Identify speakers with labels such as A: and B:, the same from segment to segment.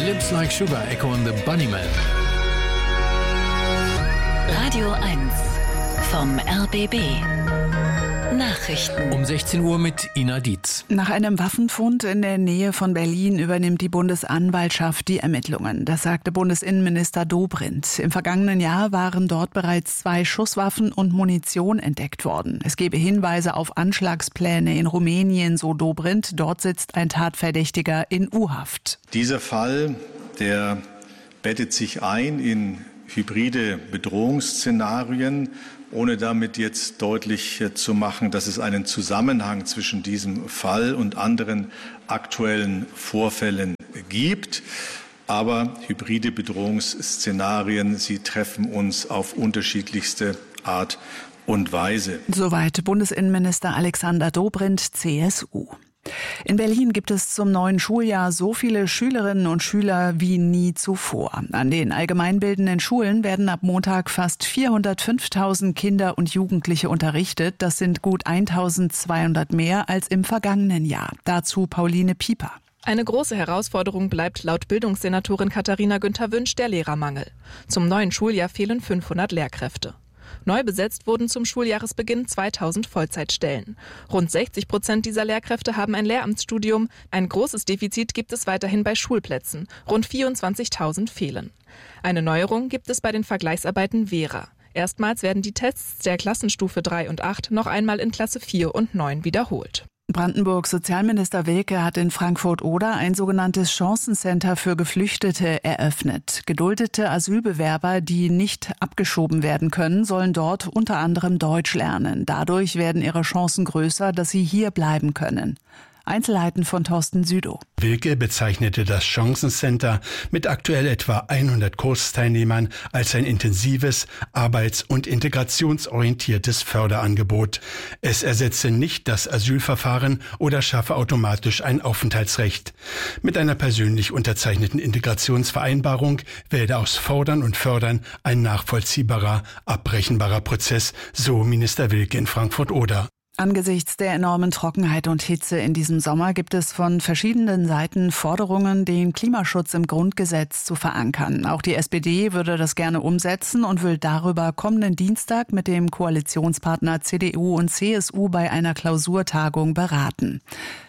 A: Lips Like Sugar, Echo and the Bunnymen.
B: Radio 1 vom RBB. Nachrichten.
A: Um 16 Uhr mit Ina Dietz.
C: Nach einem Waffenfund in der Nähe von Berlin übernimmt die Bundesanwaltschaft die Ermittlungen. Das sagte Bundesinnenminister Dobrindt. Im vergangenen Jahr waren dort bereits 2 Schusswaffen und Munition entdeckt worden. Es gebe Hinweise auf Anschlagspläne in Rumänien, so Dobrindt. Dort sitzt ein Tatverdächtiger in U-Haft.
D: Dieser Fall, der bettet sich ein in hybride Bedrohungsszenarien, ohne damit jetzt deutlich zu machen, dass es einen Zusammenhang zwischen diesem Fall und anderen aktuellen Vorfällen gibt. Aber hybride Bedrohungsszenarien, sie treffen uns auf unterschiedlichste Art und Weise.
C: Soweit Bundesinnenminister Alexander Dobrindt, CSU. In Berlin gibt es zum neuen Schuljahr so viele Schülerinnen und Schüler wie nie zuvor. An den allgemeinbildenden Schulen werden ab Montag fast 405.000 Kinder und Jugendliche unterrichtet. Das sind gut 1.200 mehr als im vergangenen Jahr. Dazu Pauline Pieper.
E: Eine große Herausforderung bleibt laut Bildungssenatorin Katharina Günther-Wünsch der Lehrermangel. Zum neuen Schuljahr fehlen 500 Lehrkräfte. Neu besetzt wurden zum Schuljahresbeginn 2000 Vollzeitstellen. Rund 60% dieser Lehrkräfte haben ein Lehramtsstudium. Ein großes Defizit gibt es weiterhin bei Schulplätzen. Rund 24.000 fehlen. Eine Neuerung gibt es bei den Vergleichsarbeiten Vera. Erstmals werden die Tests der Klassenstufe 3 und 8 noch einmal in Klasse 4 und 9 wiederholt.
C: Brandenburgs Sozialminister Wilke hat in Frankfurt-Oder ein sogenanntes Chancencenter für Geflüchtete eröffnet. Geduldete Asylbewerber, die nicht abgeschoben werden können, sollen dort unter anderem Deutsch lernen. Dadurch werden ihre Chancen größer, dass sie hier bleiben können. Einzelheiten von Thorsten Südow.
F: Wilke bezeichnete das Chancencenter mit aktuell etwa 100 Kursteilnehmern als ein intensives, arbeits- und integrationsorientiertes Förderangebot. Es ersetze nicht das Asylverfahren oder schaffe automatisch ein Aufenthaltsrecht. Mit einer persönlich unterzeichneten Integrationsvereinbarung werde aus Fordern und Fördern ein nachvollziehbarer, abbrechenbarer Prozess, so Minister Wilke in Frankfurt-Oder.
C: Angesichts der enormen Trockenheit und Hitze in diesem Sommer gibt es von verschiedenen Seiten Forderungen, den Klimaschutz im Grundgesetz zu verankern. Auch die SPD würde das gerne umsetzen und will darüber kommenden Dienstag mit dem Koalitionspartner CDU und CSU bei einer Klausurtagung beraten.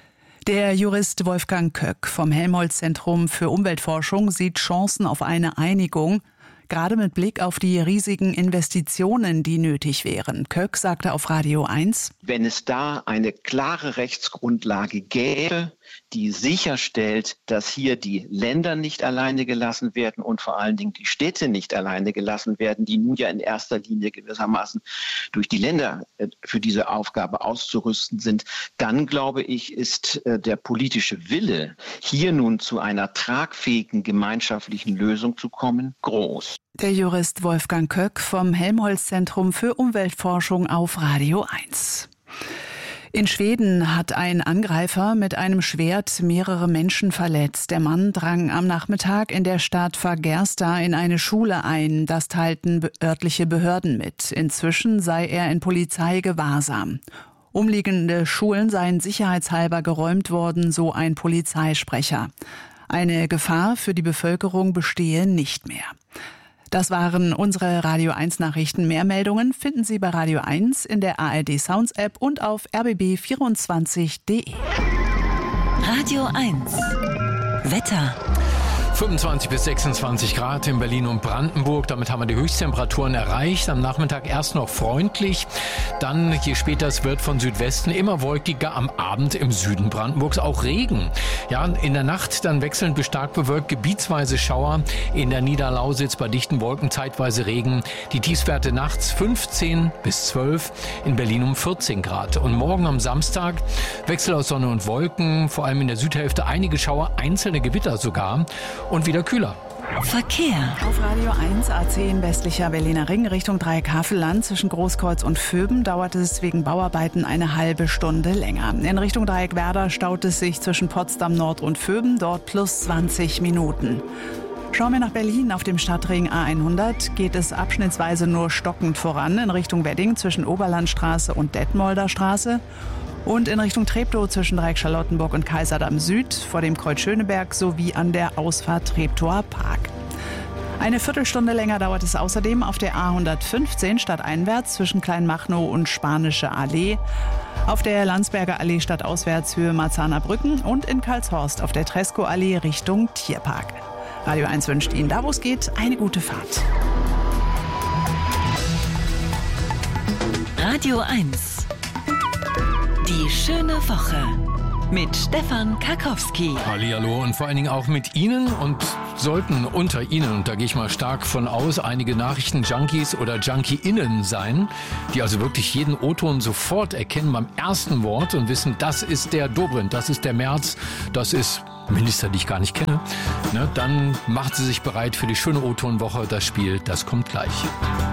C: Der Jurist Wolfgang Köck vom Helmholtz-Zentrum für Umweltforschung sieht Chancen auf eine Einigung, gerade mit Blick auf die riesigen Investitionen, die nötig wären. Köck sagte auf Radio 1:
G: Wenn es da eine klare Rechtsgrundlage gäbe, die sicherstellt, dass hier die Länder nicht alleine gelassen werden und vor allen Dingen die Städte nicht alleine gelassen werden, die nun ja in erster Linie gewissermaßen durch die Länder für diese Aufgabe auszurüsten sind, dann glaube ich, ist der politische Wille, hier nun zu einer tragfähigen gemeinschaftlichen Lösung zu kommen, groß.
C: Der Jurist Wolfgang Köck vom Helmholtz-Zentrum für Umweltforschung auf Radio 1. In Schweden hat ein Angreifer mit einem Schwert mehrere Menschen verletzt. Der Mann drang am Nachmittag in der Stadt Fagersta in eine Schule ein. Das teilten örtliche Behörden mit. Inzwischen sei er in Polizeigewahrsam. Umliegende Schulen seien sicherheitshalber geräumt worden, so ein Polizeisprecher. Eine Gefahr für die Bevölkerung bestehe nicht mehr. Das waren unsere Radio 1 Nachrichten. Mehr Meldungen finden Sie bei Radio 1 in der ARD Sounds App und auf rbb24.de.
B: Radio 1 Wetter.
A: 25 bis 26 Grad in Berlin und Brandenburg. Damit haben wir die Höchsttemperaturen erreicht. Am Nachmittag erst noch freundlich. Dann, je später es wird, von Südwesten immer wolkiger. Am Abend im Süden Brandenburgs auch Regen. Ja, in der Nacht dann wechselnd bis stark bewölkt, gebietsweise Schauer. In der Niederlausitz bei dichten Wolken zeitweise Regen. Die Tiefstwerte nachts 15 bis 12. In Berlin um 14 Grad. Und morgen am Samstag Wechsel aus Sonne und Wolken. Vor allem in der Südhälfte einige Schauer, einzelne Gewitter sogar. Und wieder kühler.
B: Verkehr.
C: Auf Radio 1 A10 westlicher Berliner Ring Richtung Dreieck-Havelland zwischen Großkreuz und Vöben dauert es wegen Bauarbeiten eine halbe Stunde länger. In Richtung Dreieck-Werder staut es sich zwischen Potsdam Nord und Vöben, dort plus 20 Minuten. Schauen wir nach Berlin. Auf dem Stadtring A100 geht es abschnittsweise nur stockend voran in Richtung Wedding zwischen Oberlandstraße und Detmolder Straße. Und in Richtung Treptow zwischen Dreieck Charlottenburg und Kaiserdamm Süd vor dem Kreuz Schöneberg sowie an der Ausfahrt Treptower Park. Eine Viertelstunde länger dauert es außerdem auf der A115 stadteinwärts zwischen Kleinmachnow und Spanische Allee, auf der Landsberger Allee stadtauswärts Höhe Marzahner Brücken und in Karlshorst auf der Tresco-Allee Richtung Tierpark. Radio 1 wünscht Ihnen, da wo es geht, eine gute Fahrt.
B: Radio 1. Die schöne Woche mit Stefan Karkowski.
A: Hallihallo und vor allen Dingen auch mit Ihnen und sollten unter Ihnen, und da gehe ich mal stark von aus, einige Nachrichten-Junkies oder Junkie-Innen sein, die also wirklich jeden O-Ton sofort erkennen beim ersten Wort und wissen, das ist der Dobrindt, das ist der Merz, das ist Minister, die ich gar nicht kenne. Ne, dann macht sie sich bereit für die schöne O-Ton-Woche. Das Spiel, das kommt gleich.